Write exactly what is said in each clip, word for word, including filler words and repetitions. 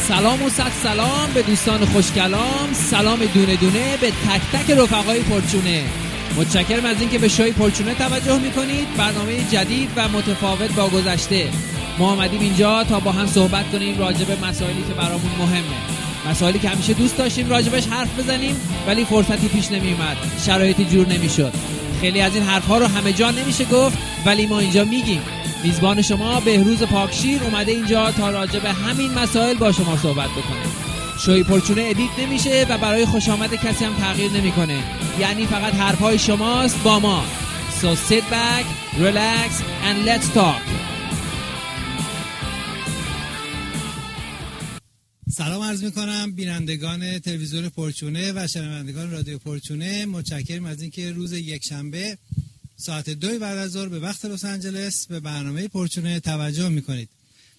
سلام و صد سلام به دوستان خوشکلام، سلام دونه دونه به تک تک رفقای پرچونه. متشکرم از اینکه به شوی پرچونه توجه میکنید. برنامه جدید و متفاوت با گذشته. ما آمدیم اینجا تا با هم صحبت کنیم راجع به مسائلی که برامون مهمه، مسائلی که همیشه دوست داشتیم راجبش حرف بزنیم ولی فرصتی پیش نمیومد، شرایطی جور نمیشد. خیلی از این حرفها رو همه جا نمیشه گفت ولی ما اینجا میگیم. میزبان شما بهروز پاکشیر اومده اینجا تا راجع به همین مسائل با شما صحبت بکنه. شوی پرچونه ادیت نمیشه و برای خوش آمد کسی هم تغییر نمیکنه، یعنی فقط حرفهای شماست با ما. So sit back, relax and let's talk. سلام عرض میکنم بینندگان تلویزیون پرچونه و شنوندگان رادیو پرچونه. متشکرم از اینکه روز یکشنبه ساعت دو بعد از ظهر به وقت لس آنجلس به برنامه پرچونه توجه میکنید.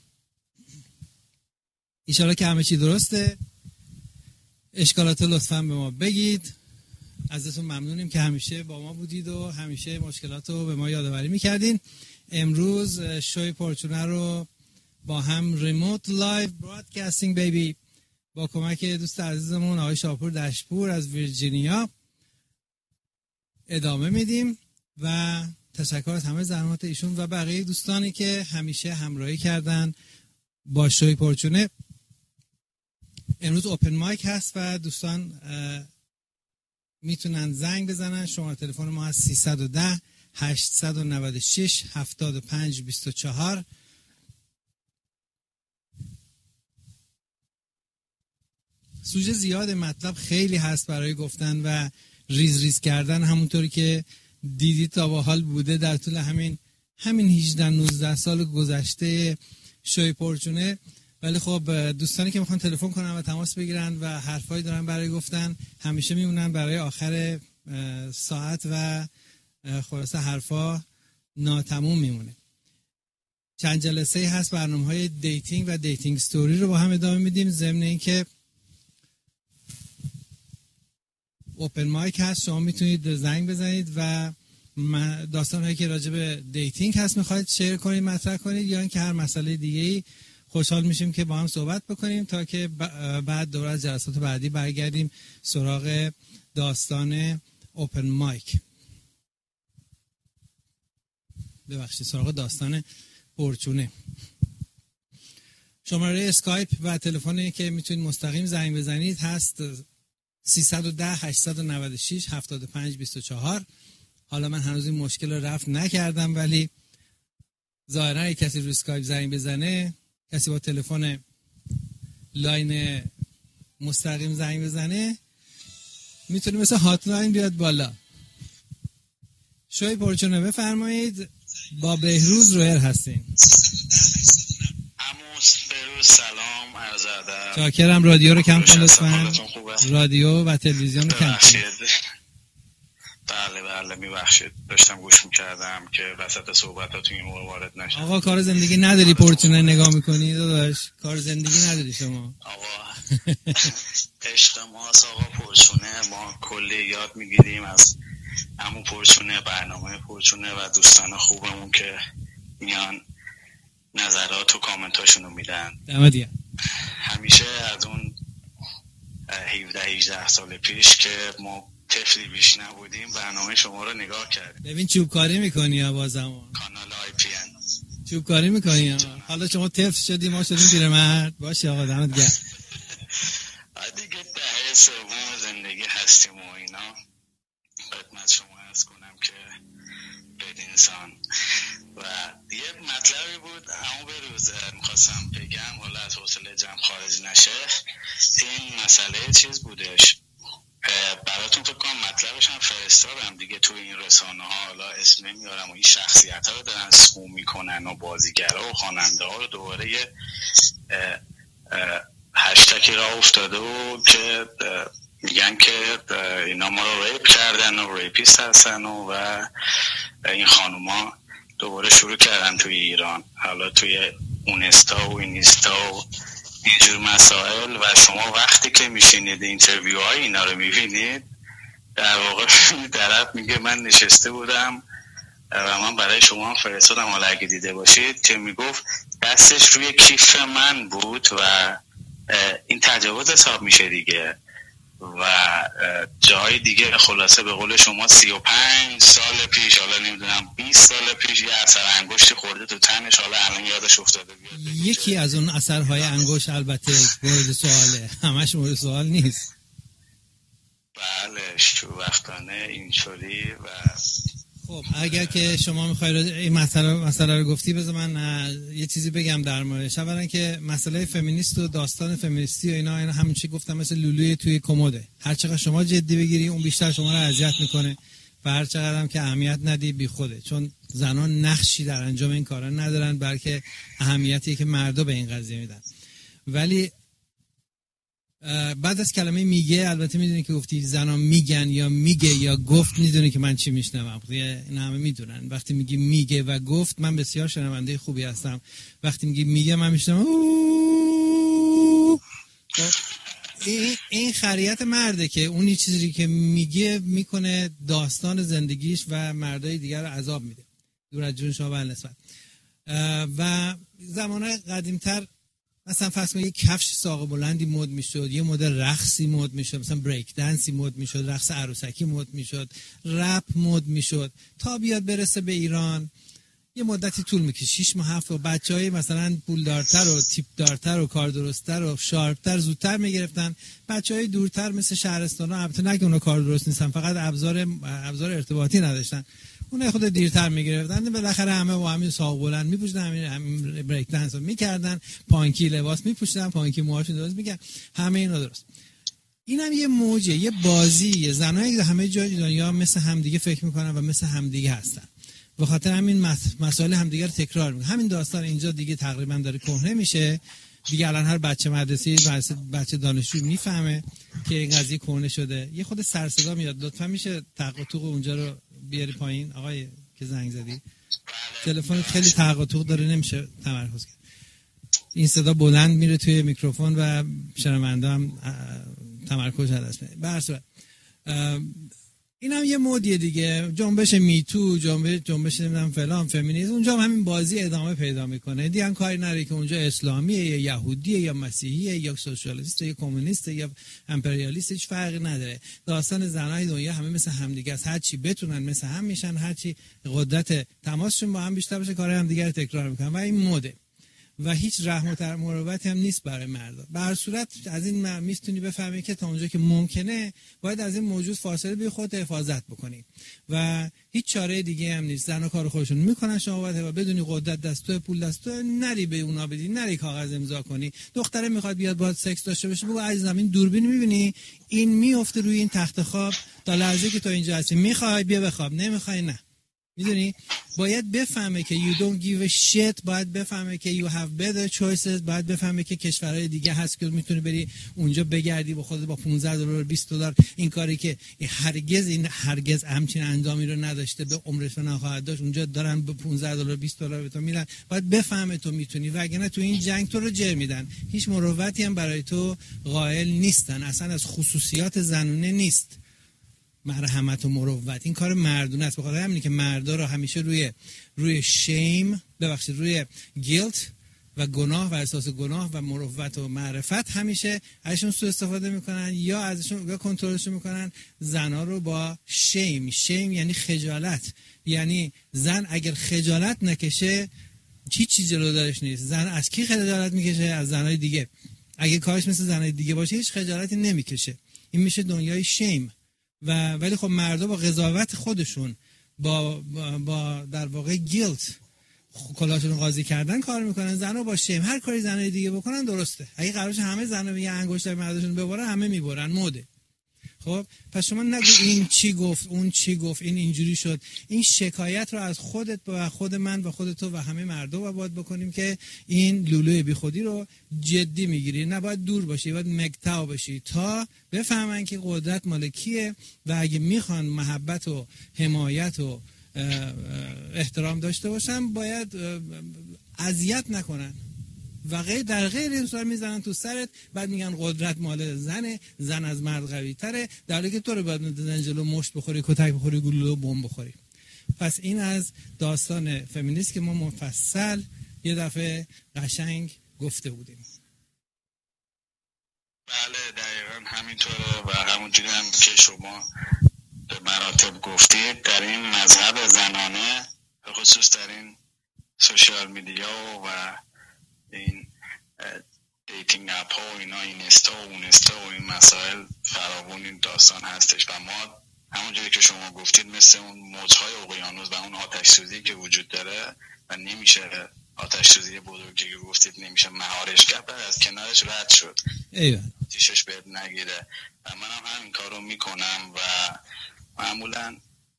ایشالا که همه چی درسته. اشکالات لطفاً به ما بگید. ازتون ممنونیم که همیشه با ما بودید و همیشه مشکلات رو به ما یادآوری میکردین. امروز شوی پرچونه رو با هم ریموت لایو برادکاستینگ بیبی با کمک دوست عزیزمون آقای شاپور دشپور از ویرجینیا ادامه میدیم و تشکر از همه زحمات ایشون و بقیه دوستانی که همیشه همراهی کردن با شوی پرچونه. امروز اوپن مایک هست و دوستان میتونن زنگ بزنن. شماره تلفن ما هست سیصد و ده هشتصد و نود و شش هفتاد و پنج بیست و چهار. سوژه زیاد، مطلب خیلی هست برای گفتن و ریز ریز کردن، همونطوری که دیدید تا به حال بوده در طول همین همین هجده نوزده سال گذشته شوی پرچونه. ولی خب دوستانی که میخوان تلفن کنن و تماس بگیرن و حرفایی دارن برای گفتن همیشه میمونن برای آخر ساعت و خلاصه حرفا ناتموم میمونه. چند جلسه هست برنامه‌های دیتینگ و دیتینگ ستوری رو با هم ادامه میدیم. ضمن اینکه اوپن مایک هست، شما میتونید زنگ بزنید و داستان هایی که راجع به دیتینگ هست میخواید شیر کنید، مطرح کنید، یا اینکه هر مسئله دیگه‌ای خوشحال میشیم که با هم صحبت بکنیم تا که بعد دوره از جلسات بعدی برگردیم سراغ داستان اوپن مایک. ببخشید، سراغ داستان پرچونه. شماره اسکایپ و تلفنی که میتونید مستقیم زنگ بزنید هست سیصد و ده هشتصد و نود و شش هفتاد و پنج بیست و چهار. حالا من هنوز این مشکل رو رفع نکردم ولی ظاهرا اگه کسی روی اسکایپ زنگ بزنه، کسی با تلفن لاین مستقیم زنگ بزنه، میتونه مثل هاتلاین بیاد بالا. شوی پرچونه بفرمایید، با بهروز رویر هستین. سلام، عرض ادب. چاکرم. رادیو رو کم کن لطفاً. رادیو و تلویزیون رو کم کن. بله بله میبخشید، داشتم گوش میکردم که وسط صحبتاتون این موقع وارد نشم. آقا کار زندگی نداری پرچونه نگاه میکنی داداش؟ کار زندگی نداری شما. آقا عشق ماست آقا پرچونه. ما کلی یاد میگیریم از همون پرچونه، برنامه پرچونه و دوستان خوبمون که میان نظرات و کامنتاشونو میدن. دمت گرم. همیشه از اون هفده هجده سال پیش که ما طفلی بیش نبودیم برنامه شما رو نگاه کردیم. ببین چوب کاری میکنی یا بازمون کانال آی پی ان چوب کاری میکنی یا حالا شما طفل شدی ما شدیم پیرمرد. باشه آقا دمت گرم. دیگه دهه سوم زندگی هستیم و اینا. خدمت شما عرض کنم که بدینسان و یه مطلبی بود همون به روز میخواستم بگم، حالا از حوصله جمع خارج نشه. این مسئله چیز بودش براتون، فکر کنم مطلبش هم فرستادم دیگه تو این رسانه ها، حالا اسم نمیارم، و این شخصیت ها رو دارن سکوم میکنن و بازیگرها و خواننده ها رو دوباره یه هشتکی را افتاده و که میگن که اینا ما رو ریپ کردن و ریپیست هستن و, و این خانوما دوباره شروع کردن توی ایران، حالا توی اونستا و اینستا و اینجور مسائل. و شما وقتی که میشینید اینترویو های اینا رو میبینید، در واقع طرف میگه من نشسته بودم و من برای شما هم فرستادم، حالا اگه دیده باشید، که میگفت دستش روی کیف من بود و این تجاوز حساب میشه دیگه. و جای دیگه خلاصه به قول شما سی و پنج سال پیش، حالا نمیدونم بیست سال پیش، یه اثر انگشتی خورده تو تنش، حالا الان یادش افتاده بیاد. یکی از اون اثرهای انگشت البته مورد سواله، همش مورد سوال نیست. بله شوختانه اینطوری. و خب اگر که شما میخواید این مسئله مسئله رو گفتی، بذار من یه چیزی بگم در موردش. اولا که مسئله فمینیست و داستان فمینیستی و اینا اینا همین چی گفتم، مثل لولوی توی کموده، هر چقدر شما جدی بگیری اون بیشتر شما رو اذیت میکنه و هر چقدر هم که اهمیت ندی بی خوده، چون زنان نقشی در انجام این کارا ندارن، بلکه اهمیتی که مردا به این قضیه میدن. ولی بعد از کلمه میگه، البته میدونی که گفتی زنا میگن یا میگه یا گفت، میدونی که من چی میشنوم، این همه میدونن. وقتی میگی میگه و گفت، من بسیار شنونده خوبی هستم. وقتی میگی میگه من میشنوم این این خریت مرده که اونی چیزی که میگه میکنه داستان زندگیش و مردای دیگر رو عذاب میده، دور از جون شما بالنسبت. و زمانه قدیمتر مثلا فرض کن یک کفش ساق بلندی مد میشد، یه مدل رقصی مد میشد، مثلا بریک دنسی مد میشد، رقص عروسکی مد میشد، رپ مد میشد، تا بیاد برسه به ایران یه مدتی طول میکشه، شش ماه هفت. و بچهای مثلا پولدارتر و تیپ دارتر و کار درستتر و شارپتر زودتر میگرفتن، بچهای دورتر مثل شهرستانا، البته نه که اونا کار درست نیستن، فقط ابزار ابزار ارتباطی نداشتن، اون خود دیرتر میگرفتن. بالاخره همه با همین ساق بلند میپوشیدن، همین, همین بریک دنس رو میکردن، پانکی لباس میپوشیدن، پانکی موهاشون درست میکردن، همه اینا درست. اینم یه موجه، یه بازی، زنایی که همه جای دنیا مثل همدیگه فکر میکنن و مثل همدیگه هستن، به خاطر همین مسائل همدیگه رو تکرار میکنن. همین داستان اینجا دیگه تقریبا داره کهنه میشه دیگه. الان هر بچه مدرسه‌ای، بچه دانشجو میفهمه که این قضیه کهنه شده. یه خود سر صدا میاد، لطفا میشه تق و توق اونجا رو بیاری پایین آقای که زنگ زدی؟ تلفن خیلی تق و توق داره، نمیشه تمرکز کرد. این صدا بلند میره توی میکروفون و شنونده هم تمرکز نداشت. به هر صورت این هم یه مودیه دیگه، جنبش میتو، جنبش جنبش نمیدونم فلان فمینیسم، اونجا هم همین بازی ادامه پیدا میکنه. دیگه هم کاری نداره که اونجا اسلامیه یا یهودیه یا مسیحیه یا سوسیالیسته یا کمونیسته یا امپریالیسته، هیچ فرقی نداره. داستان زنای دنیا همه مثل همدیگه است، هر چی بتونن مثل هم میشن، هر چی قدرت تماسشون با هم بیشتر بشه کار هم دیگه رو تکرار میکنن و این مده و هیچ رحم و مروتی هم نیست برای مردا. به هر صورت از این میتونی بفهمی که تا اونجا که ممکنه باید از این موجود فاصله بی خود حفاظت بکنی و هیچ چاره دیگه هم نیست. زنا کار خودشون میکنن، شما باید و بدونی قدرت دستو، پول دستو، نری به اونا بدی، نری کاغذ امضا کنی. دختره میخواد بیاد باهات سکس داشته باشه، بگو عزیزم این دوربین میبینی این میفته روی این تخت خواب، تا لحظه که تو اینجا هستی میخوای بیا بخواب، نمیخوای نه. میدونی باید بفهمه که you don't give a shit، باید بفهمه که you have better choices، باید بفهمه که کشورهای دیگه هست که میتونی بری اونجا بگردی با خودت با پانزده دلار بیست دلار، این کاری که هرگز این هرگز همچین اندامی رو نداشته به عمرش نخواهد داشت، اونجا دارن به پانزده دلار بیست دلار به تو میدن. باید بفهمه تو میتونی، وگرنه تو این جنگ تو رو جر میدن. هیچ مروتی هم برای تو قائل نیستن، اصلا از خصوصیات زنونه نیست مرحمت و مروت. این کار مردونه است. بخاطر همینه که مردا رو همیشه روی روی شیم، ببخشید روی گیلت و گناه و احساس گناه و مروت و معرفت همیشه ازشون سوء استفاده میکنن یا ازشون یا کنترلشون میکنن. زنا رو با شیم، شیم یعنی خجالت، یعنی زن اگر خجالت نکشه هیچ چیزی جلو دارش نیست. زن از کی خجالت میکشه؟ از زنای دیگه. اگه کارش مثل زنای دیگه باشه هیچ خجالتی نمیکشه. این میشه دنیای شیم. و ولی خب مردا با قضاوت خودشون، با با در واقع گیلت، کلاشون قاضی کردن کار میکنن. زنا با شیم، هر کاری زنای دیگه بکنن درسته. اگه قرارش همه زنا به انگشت مرداشون ببرن، همه میبرن، مده. خب پس شما نگو این چی گفت، اون چی گفت، این اینجوری شد. این شکایت رو از خودت و خود من و خود تو و همه مردا باید بکنیم که این لولوی بی خودی رو جدی میگیری. نباید دور باشی، باید مگتاو باشی تا بفهمن که قدرت مال کیه و اگه میخوان محبت و حمایت و احترام داشته باشن باید اذیت نکنن و غیر در غیر این صورت میزنن تو سرت، بعد میگن قدرت مال زنه، زن از مرد قوی تره، در حالی که تو رو باید میدن جلو مشت بخوری، کتک بخوری، گلوله و بمب بخوری. پس این از داستان فمینیست که ما مفصل یه دفعه قشنگ گفته بودیم. بله دقیقا همینطوره و همونجوری هم که شما به مراتب گفتید در این مذهب زنانه به خصوص در این سوشیال میدیا و این دیتینگ اپ ها و اینا، اینستا و اونستا و این مسائل فراوون این داستان هستش و ما همونجوری که شما گفتید مثل اون موجهای اقیانوس و اون آتش سوزی که وجود داره و نمیشه آتش سوزی بزرگی که گفتید نمیشه مهارش کرد، از کنارش رد شد ایوه آتیشش بهت نگیره و من هم همین کار رو میکنم و معمولا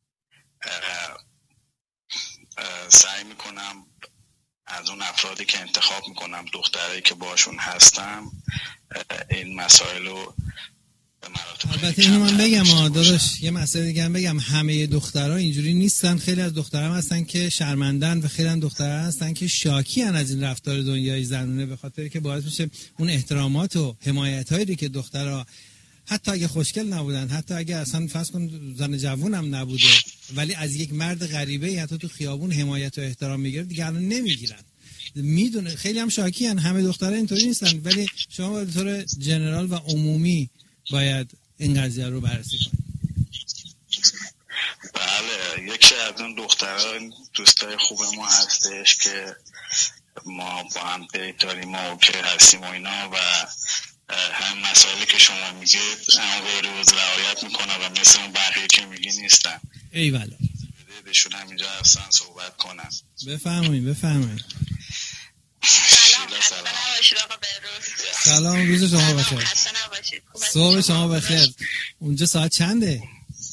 سعی میکنم از اون افرادی که انتخاب میکنم، دخترایی که باشون هستم، این مسائل رو به مراتب. البته اینو من بگم آدارش یه مسئله دیگه هم بگم، همه دخترها اینجوری نیستن. خیلی از دخترها هستن که شرمندن و خیلی از دخترها هستن که شاکی ان از این رفتار دنیای زنونه، به خاطر که باعث میشه اون احترامات و حمایتایی که دخترها حتی اگه خوشگل نبودن، حتی اگه اصلا فرض کن زن جوون هم نبوده، ولی از یک مرد غریبه حتی تو خیابون حمایت و احترام میگیره، دیگه الان نمیگیرن. میدونه خیلی هم شاکی ان، همه دخترها اینطوری نیستن، ولی شما به طور جنرال و عمومی باید این قضیه رو بررسی کنید. بله، یکی از اون دخترها دوستای خوب ما هستش که ما با هم بیت داریم و که هستیم و اینا و هم مسائلی که شما میگید هم روز رعایت میکنه و مثل اون بقیه که میگی نیستن. ایوالا بهشون هم اینجا هستن صحبت کنن. بفرمایید بفرمایید. سلام، خسته نباشید آقا بهروز. سلام، روز شما بخیر. خسته نباشید. صبح شما بخیر. اونجا ساعت چنده؟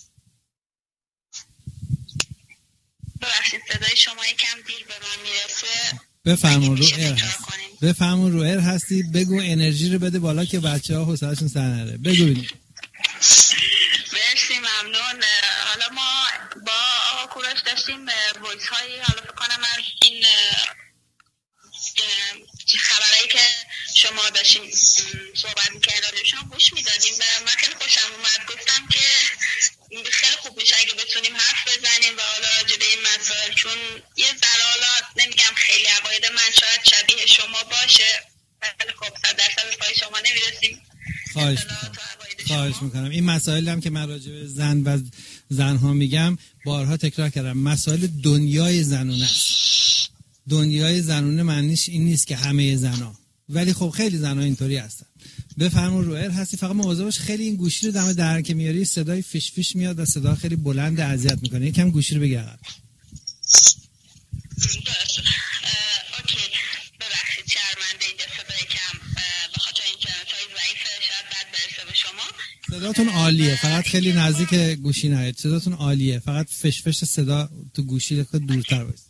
ببخشید صدای شما یکم دیر به من میرسه. بفرمون رو ایر هست. بفرمون رو ایر هستی، بگو انرژی رو بده بالا که بچه ها حوصله‌شون سر نره. بگو ببینیم. مرسی ممنون. حالا ما با آقا کوروش داشتیم وایس هایی، حالا فکر کنم از این خبرایی که شما داشتیم صحبت می‌کردید راجعشون گوش میدادیم و من خیلی خوشم اومد. گفتم که خیلی خوب میشه اگه بتونیم حرف بزنیم و حالا راجع به این مسائل، چون یه ذره حالا نمیگم خیلی عقاید من شاید شبیه شما باشه، ولی خب صد درصد به پای شما نمیرسیم. خواهش میکنم خواهش میکنم این مسائل هم که من راجع به زن و زنها میگم بارها تکرار کردم، مسائل دنیای زنونه است. دنیای زنونه معنیش این نیست که همه زنا، ولی خب خیلی زنا اینطوری هستن. بفرمون روئر هستی، فقط مواظب باش خیلی این گوشی رو دم در که میاری صدای فیش فیش میاد و صدا خیلی بلند اذیت میکنه. یکم گوشی رو بگیر عقب. اوکی ببخشید شرمنده اینجا صدای کم به خاطر اینترنت های ضعیفه، شاید بد برسه به شما. صداتون عالیه، فقط خیلی نزدیک گوشی نهید. صداتون عالیه، فقط فش فش صدا تو گوشی خود دورتر باشه.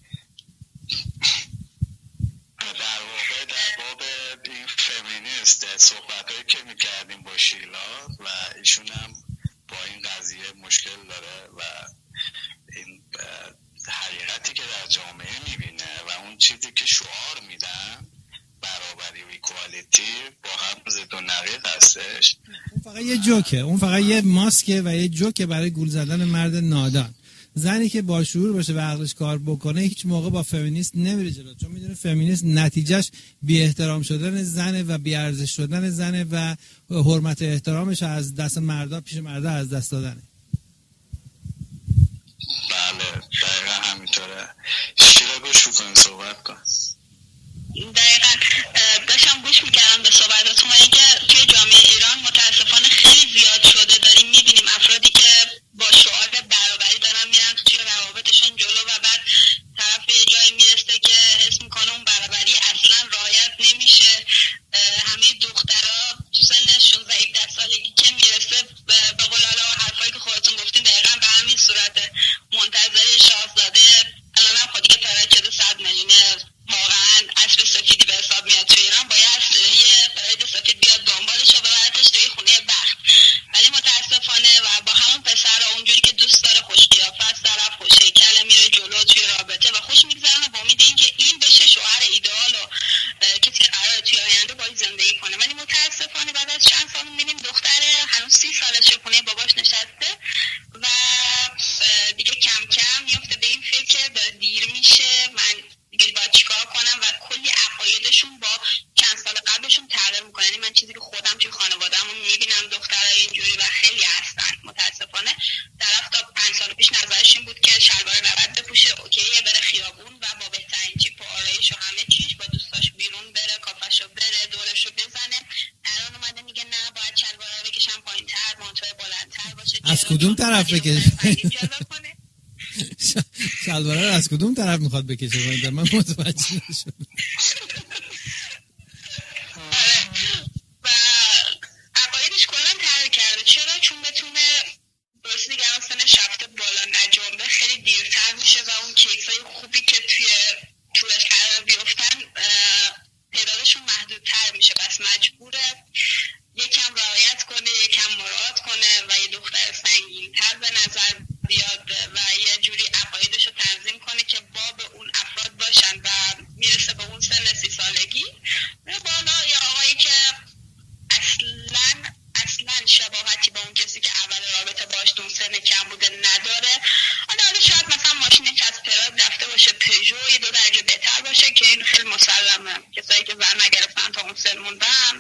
در واقع در باب این فمینیست صحبتایی که میکردیم با شیلا و ایشون هم با این قضیه مشکل داره و این حقیقتی که در جامعه میبینه و اون چیزی که شعار میدن برابری و ایکوالیتی با هم ضد و نقیض هستش. اون فقط یه جوکه، اون فقط یه ماسکه و یه جوکه برای گول زدن مرد نادان. زنی که با شعور باشه و عقلش کار بکنه هیچ موقع با فمینیست نمیره جلو، چون میدونه فمینیست نتیجهش بی احترام شدن زنه و بی ارزش شدن زنه و حرمت احترامش از دست مردا پیش مردا از دست دادنه. بله دقیقا همینطوره. شیرا گوش بکنیم صحبت کن. دقیقا داشتم گوش میکردم به صحبتاتون و اینکه توی جامعه ایران متاسفانه خیلی زیاد شده، داریم میبینیم افرادی که با شعار برابری دارن میرن توی روابطشون جلو و بعد طرف یه جایی میرسه که حس میکنه اون برابری اصلا رعایت نمیشه. همه دخترها تو سن شانزده هفده سالگی که میرسه به قول حالا حرفایی که خودتون گفتین دقیقا به همین صورته، منتظر شاهزاده الان هم خودی که پرد شده صد میلیونه واقعا اسب سفیدی به حساب میاد توی ایران، باید یه پرد سفید بیاد دنبالش و ببرتش توی خونه بخت. ولی متاسفانه و با همون پسر اونجوری که دوست داره خوش قیافه است، طرف خوش هیکله میره جلو توی رابطه و خوش میگذرونه با امید اینکه این بشه شوهر ایدئال و کسی که قراره توی آینده باهاش زندگی کنه. ولی متاسفانه بعد از چند سال میبینیم دختره هنوز سی سالشه خونه باباش نشسته و دیگه کم کم میفته به این فکر که دیر میشه، من دیگه باید چیکار کنم و کلی عقایدشون با چند سال قبلشون تغییر میکنه. یعنی من چیزی که خودم توی خانواده‌ام از کدوم طرف بکشه؟ شلواره رو از کدوم طرف میخواد بکشه؟ من متوجه نشدم. و عقایدش کلا تغییر کرده. چرا؟ چون بتونه درست دیگه هم سنش رفته بالا، نجامه خیلی دیرتر میشه و اون کیسای خوبی که توی طولش قرار بیفتن تعدادشون محدودتر میشه، بس مجبوره یکم رعایت کنه، یکم مراعات کنه و یه دختر سنگین‌تر به نظر بیاد و یه جوری عقایدش رو تنظیم کنه که باب اون افراد باشن و میرسه به اون سن سی سالگی بالا یا آقایی که اصلاً اصلاً شباهتی با اون کسی که اول رابطه باش اون سن کم بوده نداره. حالا حالا شاید مثلا ماشینی که از پراد رفته باشه پژو یه دو درجه بهتر باشه که این خیلی مسلمه، کسایی که زن نگرفتن تا اون سن موندن